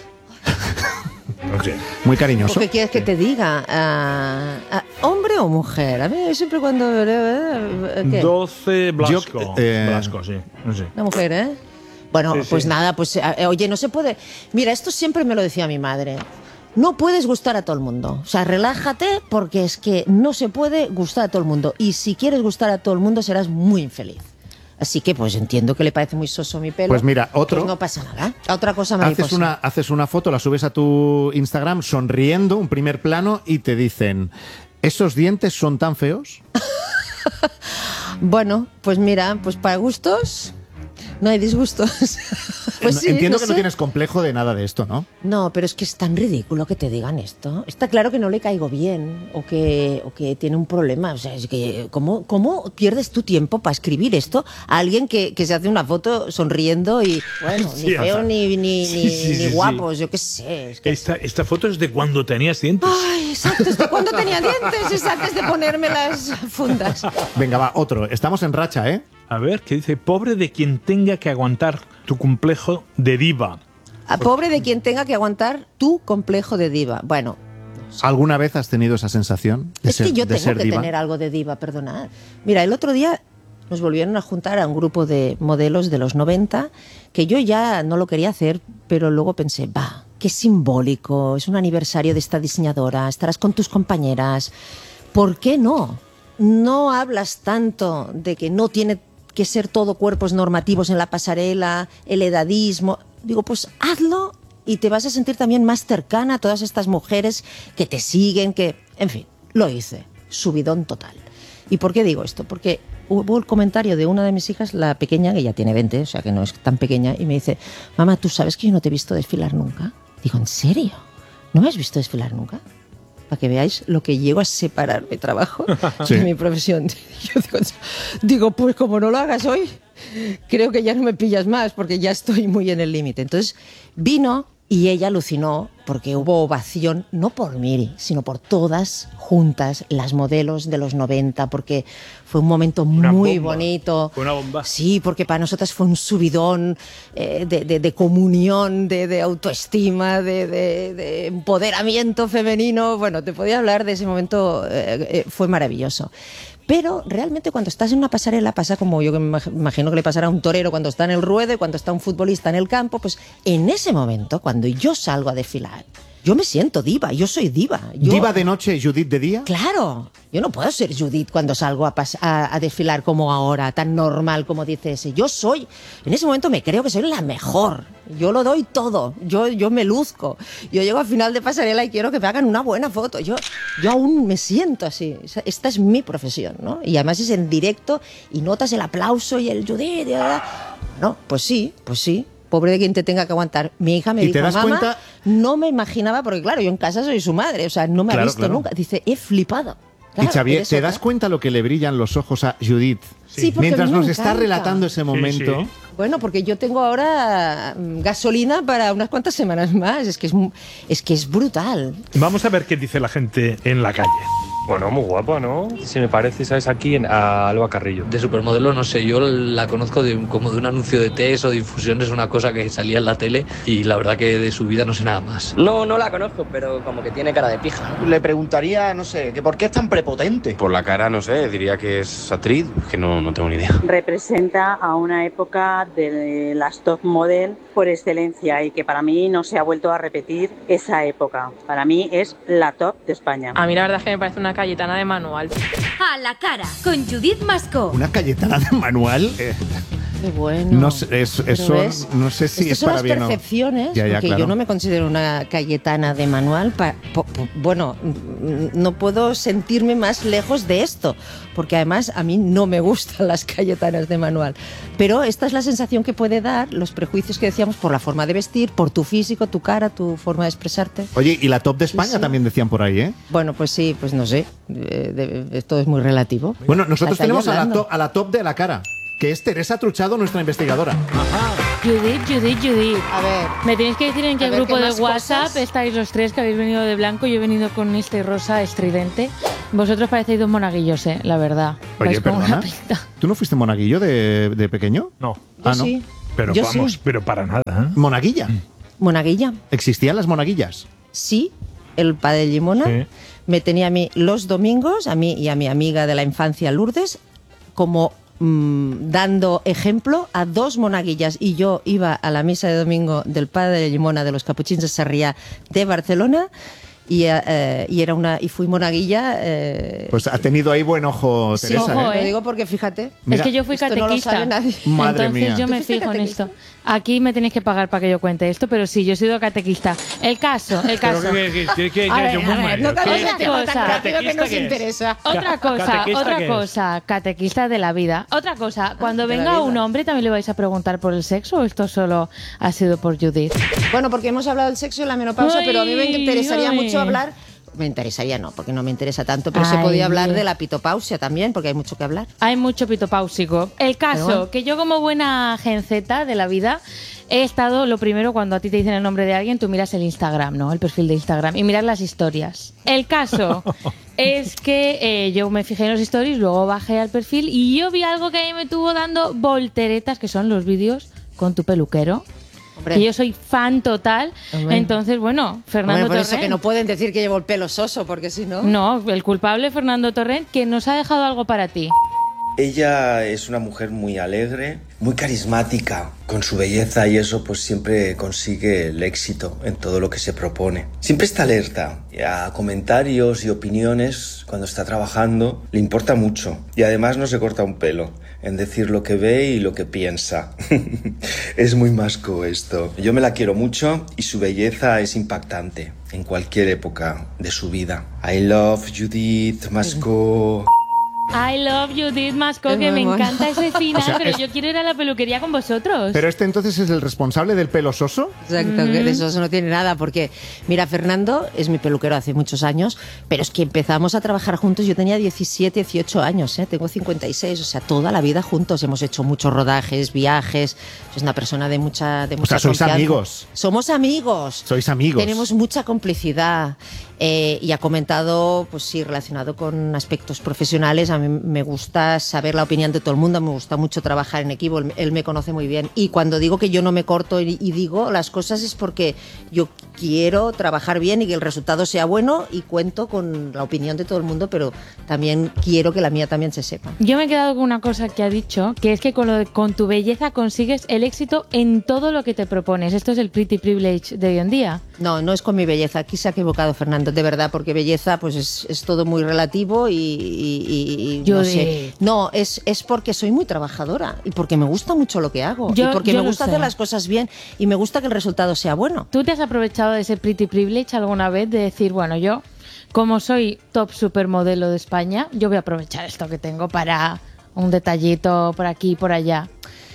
No sé. Muy cariñoso. ¿O qué quieres que te diga? Ah, ah, ¿Hombre o mujer? A mí siempre cuando... eh, ¿qué? doce Blasco. Yo, eh, Blasco, sí. No sé. La mujer, ¿eh? Bueno, Sí, pues sí. nada, pues eh, oye, no se puede... Mira, esto siempre me lo decía mi madre. No puedes gustar a todo el mundo. O sea, relájate porque es que no se puede gustar a todo el mundo. Y si quieres gustar a todo el mundo serás muy infeliz. Así que pues entiendo que le parece muy soso mi pelo. Pues mira, otro- Pues no pasa nada. Otra cosa mariposa. Haces una, haces una foto, la subes a tu Instagram sonriendo, un primer plano, y te dicen: ¿esos dientes son tan feos? Bueno, pues mira, pues para gustos no hay disgustos. Pues sí, Entiendo no que sé. no tienes complejo de nada de esto, ¿no? No, pero es que es tan ridículo que te digan esto. Está claro que no le caigo bien o que, o que tiene un problema. O sea, es que ¿cómo, cómo pierdes tu tiempo para escribir esto a alguien que, que se hace una foto sonriendo y, bueno, Sí, ni o feo sea, ni, ni, sí, ni, sí, ni sí, sí. guapos, yo qué sé. Es que... Esta, esta foto es de cuando tenías dientes. Ay, exacto, es de cuando tenía dientes, es antes de ponerme las fundas. Venga, va, otro. Estamos en racha, ¿eh? A ver, que dice: pobre de quien tenga que aguantar tu complejo de diva. A pobre de quien tenga que aguantar tu complejo de diva. Bueno, ¿Alguna vez has tenido esa sensación de es ser, que yo de tengo ser que diva? tener algo de diva, perdonad. Mira, el otro día nos volvieron a juntar a un grupo de modelos de los noventa, que yo ya no lo quería hacer, pero luego pensé, va, qué simbólico, es un aniversario de esta diseñadora, estarás con tus compañeras. ¿Por qué no? No hablas tanto de que no tiene que ser todo cuerpos normativos en la pasarela, el edadismo. Digo, pues hazlo y te vas a sentir también más cercana a todas estas mujeres que te siguen, que... En fin, lo hice. Subidón total. ¿Y por qué digo esto? Porque hubo el comentario de una de mis hijas, la pequeña, que ya tiene veinte, o sea que no es tan pequeña, y me dice: mamá, ¿tú sabes que yo no te he visto desfilar nunca? Digo, ¿en serio? ¿No me has visto desfilar nunca? Para que veáis lo que llego a separar mi trabajo Sí. de mi profesión. Yo digo, digo, pues como no lo hagas hoy, creo que ya no me pillas más porque ya estoy muy en el límite. Entonces vino y ella alucinó porque hubo ovación, no por Miri, sino por todas juntas, las modelos de los noventa, porque fue un momento Una muy bomba. bonito. Fue una bomba. Sí, porque para nosotras fue un subidón eh, de, de- de comunión, de, de autoestima, de, de- de empoderamiento femenino. Bueno, te podía hablar de ese momento, eh, eh, fue maravilloso. Pero realmente cuando estás en una pasarela pasa como yo que me imag- imagino que le pasará a un torero cuando está en el ruedo y cuando está un futbolista en el campo. Pues en ese momento, cuando yo salgo a desfilar, yo me siento diva, yo soy diva. Yo, ¿Diva de noche, Judith de día? Claro, yo no puedo ser Judith cuando salgo a, pas- a, a desfilar como ahora, tan normal como dice ese. Yo soy, en ese momento me creo que soy la mejor. Yo lo doy todo, yo, yo me luzco. Yo llego al final de pasarela y quiero que me hagan una buena foto. Yo, yo aún me siento así. O sea, esta es mi profesión, ¿no? Y además es en directo y notas el aplauso y el Judith. Y no, pues sí, pues sí. Pobre de quien te tenga que aguantar. Mi hija me ¿Y dijo, te das mamá, cuenta? no me imaginaba, porque claro, yo en casa soy su madre, o sea, no me ha Claro, visto claro. nunca. Dice, he flipado. y Xavier, ¿te das cuenta lo que le brillan los ojos a Judith? Sí, porque mientras a mí me nos está encanta. relatando ese momento. Sí, sí. Bueno, porque yo tengo ahora mm, gasolina para unas cuantas semanas más. Es que es, mu- es que es brutal. Vamos a ver qué dice la gente en la calle. Bueno, muy guapa, ¿no? Se me parece, ¿sabes? Aquí en, a Alba Carrillo. De supermodelo, no sé, yo la conozco de, como de un anuncio de test o de infusiones, una cosa que salía en la tele y la verdad que de su vida no sé nada más. No, no la conozco, pero como que tiene cara de pija. Le preguntaría, no sé, que por qué es tan prepotente. Por la cara, no sé, diría que es actriz, que no, no tengo ni idea. Representa a una época de las top model por excelencia y que para mí no se ha vuelto a repetir esa época. Para mí es la top de España. A mí la verdad es que me parece una Cayetana de manual. A la cara, con Judith Mascó. Una Cayetana de manual. Eh, Qué bueno. no sé, es- Pero eso ves, no sé si estas es son para las bien o- percepciones, Ya, ya, porque claro. yo no me considero una Cayetana de manual. pa- po- po- bueno, mm, no puedo sentirme más lejos de esto, porque además a mí no me gustan las Cayetanas de manual. Pero esta es la sensación que puede dar los prejuicios que decíamos por la forma de vestir, por tu físico, tu cara, tu forma de expresarte. Oye, y la top de España Sí. también decían por ahí, ¿eh? Bueno, pues sí, pues no sé. eh, de- esto es muy relativo. Bueno, nosotros Estás ahí tenemos a la, hablando. to- a la top de la cara, que es Teresa Truchado, nuestra investigadora. Judith, Judith, Judith. A ver. Me tenéis que decir en qué A ver, grupo ¿qué de más WhatsApp cosas? estáis los tres que habéis venido de blanco. Yo he venido con este rosa estridente. Vosotros parecéis dos monaguillos, eh, la verdad. Oye, Vais con una perdona. pinta. ¿Tú no fuiste monaguillo de, de pequeño? No. Ah, no. sí. Pero Yo vamos, sí. pero para nada. ¿eh? ¿Monaguilla? Monaguilla. ¿Existían las monaguillas? Sí, el padre Limona Sí. me tenía a mí los domingos, a mí y a mi amiga de la infancia Lourdes, como mm, dando ejemplo a dos monaguillas. Y yo iba a la misa de domingo del padre Limona de los Capuchins de Sarriá de Barcelona y, eh, y era una y fui monaguilla. eh, Pues ha tenido ahí buen ojo, sí, Teresa. ojo, ¿eh? lo digo porque fíjate. Mira. Es que yo fui Esto no lo catequista. sabe nadie. Madre Entonces mía. yo me ¿Tú fuiste fijo en catequista? esto. Aquí me tenéis que pagar para que yo cuente esto, pero sí, yo he sido catequista. El caso, el caso. Pero que- que- que- que- A que- ver, un a ver, momento, no te ¿qué- hagas el tema tan cosa? rápido que nos ¿Catequista qué es? interesa. Otra cosa, ¿Catequista otra qué es? cosa, catequista de la vida. Otra cosa, cuando de la venga vida. un hombre, ¿también le vais a preguntar por el sexo o esto solo ha sido por Judith? Bueno, porque hemos hablado del sexo y la menopausa, Ay, pero a mí me interesaría ay. mucho hablar. Me interesaría no, porque no me interesa tanto, pero se Ay, podía hablar Dios. de la pitopausia también, porque hay mucho que hablar. Hay mucho pitopáusico. El caso, Pero bueno. que yo como buena genceta de la vida he estado, lo primero, cuando a ti te dicen el nombre de alguien, tú miras el Instagram, ¿no? El perfil de Instagram y miras las historias. El caso es que eh, yo me fijé en los stories, luego bajé al perfil y yo vi algo que a mí me tuvo dando volteretas, que son los vídeos con tu peluquero. Hombre. Que yo soy fan total. Hombre. Entonces, bueno, Fernando Hombre, por eso Torrent. que no pueden decir que llevo el pelo soso, porque si no... No, el culpable Fernando Torrent, que nos ha dejado algo para ti. Ella es una mujer muy alegre, muy carismática, con su belleza y eso pues siempre consigue el éxito en todo lo que se propone. Siempre está alerta a comentarios y opiniones cuando está trabajando, le importa mucho y además no se corta un pelo en decir lo que ve y lo que piensa. Es muy masco esto. Yo me la quiero mucho y su belleza es impactante en cualquier época de su vida. I love Judith Masco. I love Judith Masco, Es que muy me mono. encanta ese final, O sea, pero es- yo quiero ir a la peluquería con vosotros. Pero este entonces es el responsable del pelo soso. Exacto, que de eso no tiene nada, porque mira, Fernando es mi peluquero hace muchos años, pero es que empezamos a trabajar juntos, yo tenía diecisiete, dieciocho años, ¿eh? Tengo cincuenta y seis, o sea, toda la vida juntos, hemos hecho muchos rodajes, viajes, es una persona de mucha, de O mucha sea, sois confianza. amigos. Somos amigos. Sois amigos. Tenemos mucha complicidad eh, y ha comentado, pues sí, relacionado con aspectos profesionales. A mí me gusta saber la opinión de todo el mundo, me gusta mucho trabajar en equipo, él, él me conoce muy bien. Y cuando digo que yo no me corto y, y digo las cosas es porque yo quiero trabajar bien y que el resultado sea bueno y cuento con la opinión de todo el mundo, pero también quiero que la mía también se sepa. Yo me he quedado con una cosa que ha dicho, que es que con, lo de- con tu belleza consigues el éxito en todo lo que te propones. Esto es el pretty privilege de hoy en día. No, no es con mi belleza. Aquí se ha equivocado Fernando, de verdad, porque belleza pues es, es todo muy relativo y, y- y- y no Judith. sé. No, es, es porque soy muy trabajadora y porque me gusta mucho lo que hago Yo- y porque yo me lo gusta sé. hacer las cosas bien y me gusta que el resultado sea bueno. ¿Tú te has aprovechado de ese pretty privilege alguna vez de decir, bueno, yo, como soy top supermodelo de España, yo voy a aprovechar esto que tengo para un detallito por aquí y por allá?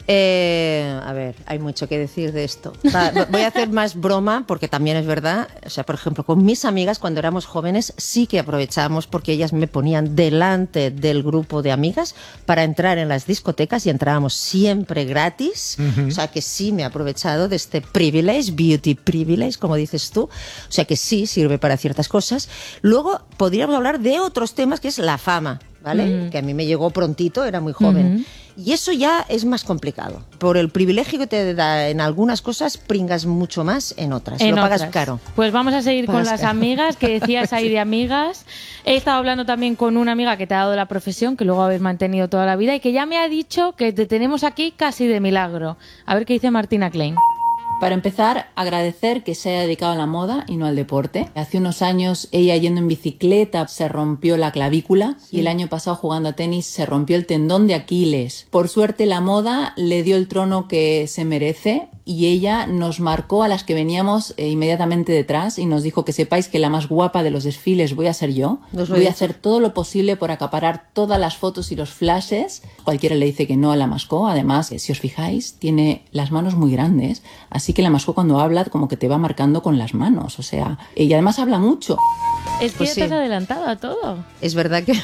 Eh, a ver, hay mucho que decir de esto. Va, voy a hacer más broma porque también es verdad. O sea, por ejemplo, con mis amigas cuando éramos jóvenes sí que aprovechábamos porque ellas me ponían delante del grupo de amigas para entrar en las discotecas y entrábamos siempre gratis. Uh-huh. O sea, que sí me he aprovechado de este privilege, beauty privilege, como dices tú. O sea, que sí sirve para ciertas cosas. Luego podríamos hablar de otros temas que es la fama, ¿vale? Uh-huh. Que a mí me llegó prontito, era muy joven. Uh-huh. Y eso ya es más complicado. Por el privilegio que te da en algunas cosas, pringas mucho más en otras. En Lo pagas otras. caro. Pues vamos a seguir Pagas con las caro. amigas, que decías ahí de amigas. He estado hablando también con una amiga que te ha dado la profesión, que luego habéis mantenido toda la vida, y que ya me ha dicho que te tenemos aquí casi de milagro. A ver qué dice Martina Klein. Para empezar, agradecer que se haya dedicado a la moda y no al deporte. Hace unos años ella yendo en bicicleta se rompió la clavícula sí. y el año pasado jugando a tenis se rompió el tendón de Aquiles. Por suerte la moda le dio el trono que se merece y ella nos marcó a las que veníamos eh, inmediatamente detrás y nos dijo que sepáis que la más guapa de los desfiles voy a ser yo. Nos voy a hacer todo lo posible por acaparar todas las fotos y los flashes. Cualquiera le dice que no a la Mascó. Además, si os fijáis, tiene las manos muy grandes. Así que la Mascó cuando habla como que te va marcando con las manos. O sea, y además habla mucho. Es que Pues ya sí. te has adelantado a todo. Es verdad que,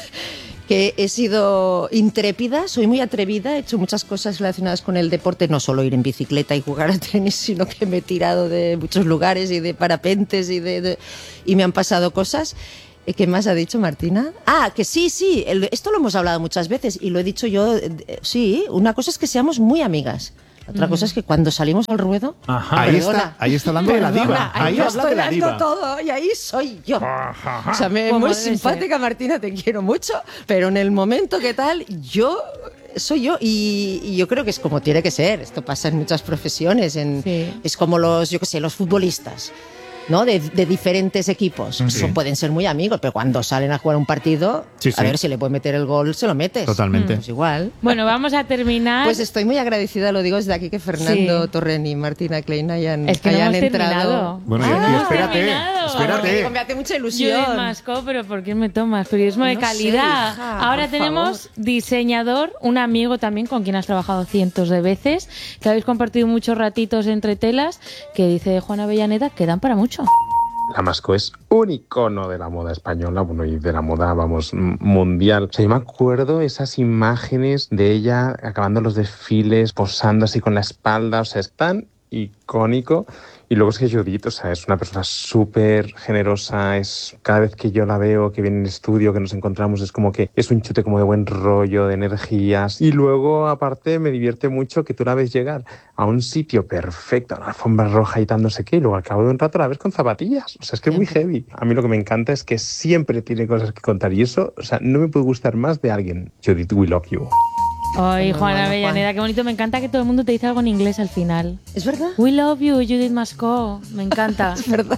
que he sido intrépida, soy muy atrevida, he hecho muchas cosas relacionadas con el deporte, no solo ir en bicicleta y jugar a tenis, sino que me he tirado de muchos lugares y de parapentes y, de, de, y me han pasado cosas. ¿Qué más ha dicho Martina? Ah, que sí, sí, el, esto lo hemos hablado muchas veces y lo he dicho yo, eh, sí, una cosa es que seamos muy amigas. Otra cosa es que cuando salimos al ruedo, Ajá. Ahí, está, ahí está hablando perdona, de la diva. Ahí, Ahí yo habla estoy de la dando diva. todo y ahí soy yo. Ajá. O sea, me, Como muy debe simpática, ser. Martina, te quiero mucho, pero en el momento que tal, yo soy yo y, y yo creo que es como tiene que ser. Esto pasa en muchas profesiones. En, Sí. Es como los, yo qué sé, los futbolistas, ¿no? De, de diferentes equipos. Sí. Son- pueden ser muy amigos, pero cuando salen a jugar un partido, Sí, a sí. ver si le puede meter el gol, se lo metes. Totalmente. Pues igual. Bueno, vamos a terminar. Pues estoy muy agradecida, lo digo desde aquí, que Fernando Sí. Torren y Martina Klein hayan, Es que no hayan hemos entrado. terminado. Bueno, y- Ah, y espérate, terminado. espérate. Digo, me hace mucha Yo ilusión. de Mascó, pero ¿por qué me tomas? Periodismo de No sé, calidad. hija, Ahora por tenemos favor. diseñador, un amigo también con quien has trabajado cientos de veces, que habéis compartido muchos ratitos entre telas, que dice Juana Avellaneda que dan para mucho. La Mascó es un icono de la moda española, bueno, y de la moda, vamos, m- mundial. O sea, yo me acuerdo esas imágenes de ella acabando los desfiles, posando así con la espalda, o sea, es tan icónico. Y luego es que Judith, o sea, es una persona súper generosa, es cada vez que yo la veo, que viene en el estudio, que nos encontramos, es como que es un chute como de buen rollo, de energías. Y luego, aparte, me divierte mucho que tú la ves llegar a un sitio perfecto, a una alfombra roja y tal, no sé qué, y luego al cabo de un rato la ves con zapatillas. O sea, es que es muy heavy. A mí lo que me encanta es que siempre tiene cosas que contar y eso, o sea, no me puede gustar más de alguien. Judith, we love you. Ay, Muy Juana bueno, Avellaneda, qué bonito. Me encanta que todo el mundo te dice algo en inglés al final. ¿Es verdad? We love you, Judith Mascó. Me encanta. Es verdad.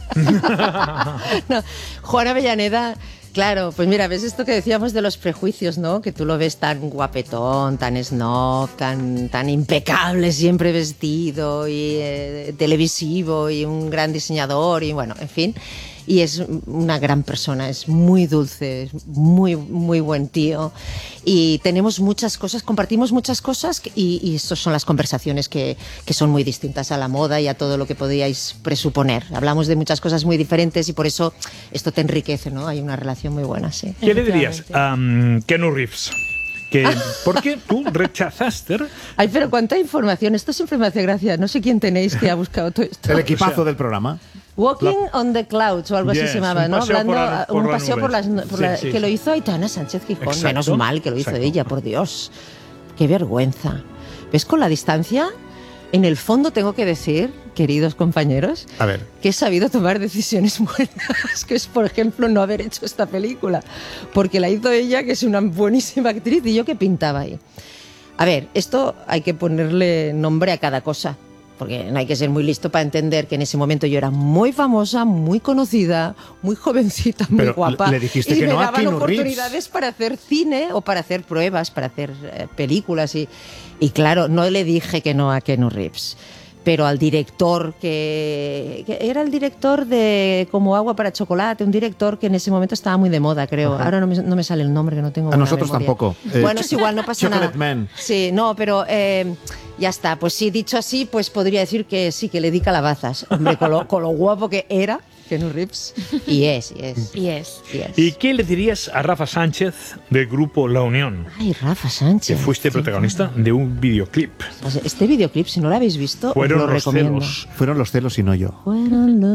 No, Juana Avellaneda, claro, pues mira, ves esto que decíamos de los prejuicios, ¿no? Que tú lo ves tan guapetón, tan snob, tan, tan impecable, siempre vestido y eh, televisivo y un gran diseñador y bueno, en fin. Y es una gran persona, es muy dulce, es muy, muy buen tío. Y tenemos muchas cosas, compartimos muchas cosas que- y, y estas son las conversaciones que, que son muy distintas a la moda y a todo lo que podíais presuponer. Hablamos de muchas cosas muy diferentes y por eso esto te enriquece, ¿no? Hay una relación muy buena, sí. ¿Qué le dirías a um, Keanu Reeves? Que, ¿Por qué tú rechazaste? Ay, pero cuánta información, esto siempre me hace gracia. No sé quién tenéis que ha buscado todo esto. El equipazo del programa. Walking on the Clouds o algo así Yes, se llamaba, un ¿no? paseo por Hablando, la- por un las paseo por las, nubes. por Sí, la- sí, que sí. lo hizo Aitana Sánchez Gijón. Exacto, Menos mal que lo hizo exacto. ella, por Dios. Qué vergüenza. ¿Ves con la distancia? En el fondo tengo que decir, queridos compañeros, A ver. que he sabido tomar decisiones buenas, que es, por ejemplo, no haber hecho esta película, porque la hizo ella, que es una buenísima actriz, y yo que pintaba ahí. A ver, esto hay que ponerle nombre a cada cosa, porque no hay que ser muy listo para entender que en ese momento yo era muy famosa, muy conocida, muy jovencita, muy Pero guapa. le dijiste y que me no a daban Keanu Reeves. oportunidades para hacer cine o para hacer pruebas, para hacer eh, películas. Y, y claro, no le dije que no a Keanu Reeves. pero al director que, que era el director de Como agua para chocolate, un director que en ese momento estaba muy de moda, creo. Ajá. Ahora no me, no me sale el nombre, que no tengo. A nosotros memoria. tampoco. Eh, bueno, es igual, no pasa nada. Chocolate Man. Sí, no, pero eh, ya está. Pues sí, dicho así, pues podría decir que sí, que le di calabazas. Hombre, con lo, con lo guapo que era Keanu Reeves. Y es, y es. Y es. Y es. ¿Y qué le dirías a Rafa Sánchez del grupo La Unión? Ay, Rafa Sánchez. Que fuiste protagonista de un videoclip. Este videoclip, si no lo habéis visto, Fueron os lo los recomiendo. celos. Fueron los celos y no yo. Fueron los